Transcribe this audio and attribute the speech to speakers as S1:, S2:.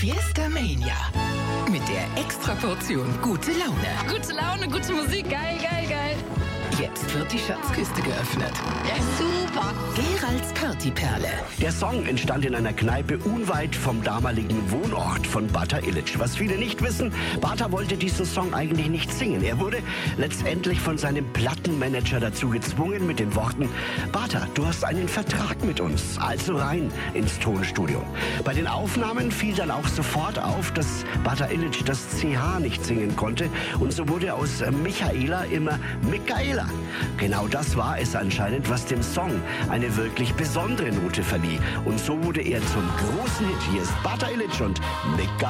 S1: Fiesta Mania. Mit der Extraportion gute Laune.
S2: Gute Laune, gute Musik, geil, geil, geil.
S1: Jetzt wird die Schatzkiste geöffnet.
S2: Ja, super.
S1: Geralds Partyperle.
S3: Der Song entstand in einer Kneipe unweit vom damaligen Wohnort von Bata Illich. Was viele nicht wissen, Bata wollte diesen Song eigentlich nicht singen. Er wurde letztendlich von seinem Plattenmanager dazu gezwungen mit den Worten: Bata, du hast einen Vertrag mit uns, also rein ins Tonstudio. Bei den Aufnahmen fiel dann auch sofort auf, dass Bata Illich das CH nicht singen konnte, und so wurde aus Michaela immer Michaela. Genau das war es anscheinend, was dem Song eine wirklich besondere Note verlieh. Und so wurde er zum großen Hit. Hier ist Bata Illich und Michaela.